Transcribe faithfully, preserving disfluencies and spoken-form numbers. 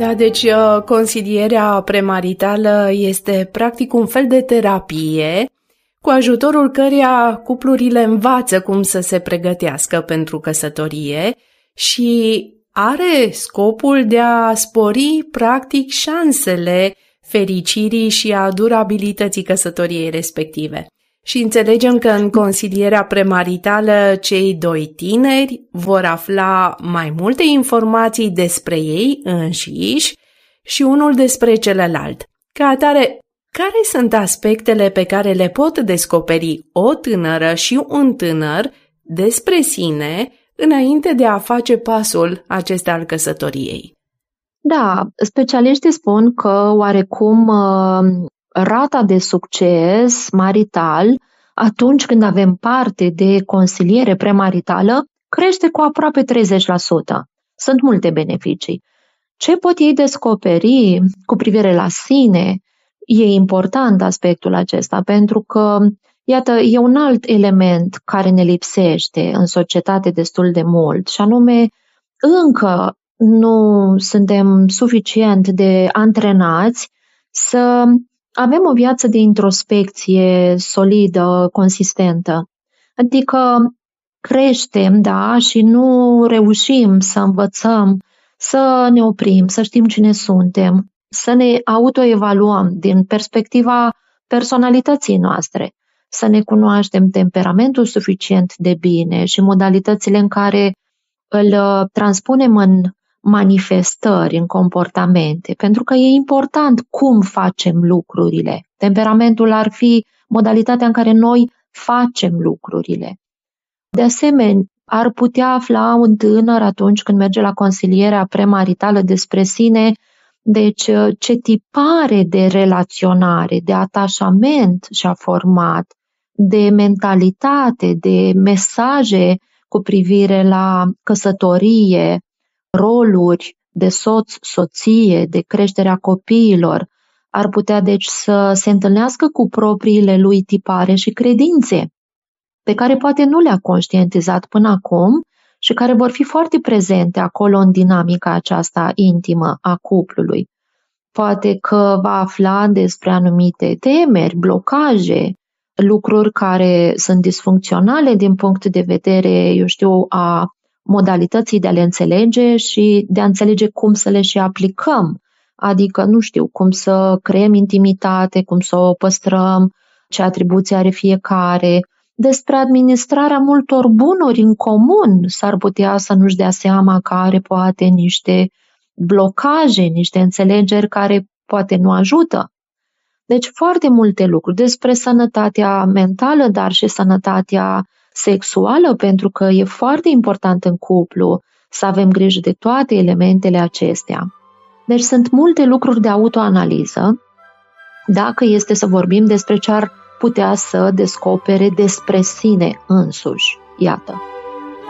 Da, deci uh, consilierea premaritală este practic un fel de terapie cu ajutorul căreia cuplurile învață cum să se pregătească pentru căsătorie și are scopul de a spori practic șansele fericirii și a durabilității căsătoriei respective. Și înțelegem că în consilierea premaritală cei doi tineri vor afla mai multe informații despre ei înșiși și unul despre celălalt. Ca atare, care sunt aspectele pe care le pot descoperi o tânără și un tânăr despre sine înainte de a face pasul acesta al căsătoriei? Da, specialiștii spun că oarecum rata de succes marital atunci când avem parte de consiliere premaritală crește cu aproape treizeci la sută. Sunt multe beneficii. Ce pot ei descoperi cu privire la sine? E important aspectul acesta pentru că, iată, e un alt element care ne lipsește în societate destul de mult și anume încă nu suntem suficient de antrenați să avem o viață de introspecție solidă, consistentă. Adică creștem, da, și nu reușim să învățăm, să ne oprim, să știm cine suntem, să ne autoevaluăm din perspectiva personalității noastre, să ne cunoaștem temperamentul suficient de bine și modalitățile în care îl transpunem în manifestări, în comportamente, pentru că e important cum facem lucrurile. Temperamentul ar fi modalitatea în care noi facem lucrurile. De asemenea, ar putea afla un tânăr atunci când merge la consilierea premaritală despre sine, deci ce tipare de relaționare, de atașament și-a format, de mentalitate, de mesaje cu privire la căsătorie, roluri de soț, soție, de creșterea copiilor, ar putea deci să se întâlnească cu propriile lui tipare și credințe, pe care poate nu le-a conștientizat până acum și care vor fi foarte prezente acolo în dinamica aceasta intimă a cuplului. Poate că va afla despre anumite temeri, blocaje, lucruri care sunt disfuncționale din punct de vedere, eu știu, a modalității de a le înțelege și de a înțelege cum să le și aplicăm. Adică, nu știu, cum să creăm intimitate, cum să o păstrăm, ce atribuții are fiecare. Despre administrarea multor bunuri în comun s-ar putea să nu-și dea seama că are poate niște blocaje, niște înțelegeri care poate nu ajută. Deci foarte multe lucruri despre sănătatea mentală, dar și sănătatea sexuală, pentru că e foarte important în cuplu să avem grijă de toate elementele acestea. Deci sunt multe lucruri de autoanaliză, dacă este să vorbim despre ce ar putea să descopere despre sine însuși. Iată.